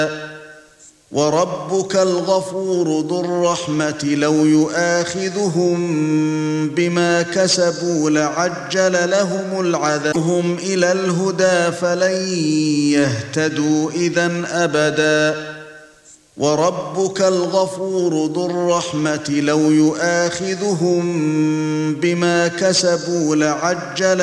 وربك الغفور ذو الرحمة لو يؤاخذهم بما كسبوا لعجل لهم العذاب هم إلى الهدى فلن يهتدوا إذًا أبداً وربك الغفور ذو الرحمة لو يؤاخذهم بما كسبوا لعجل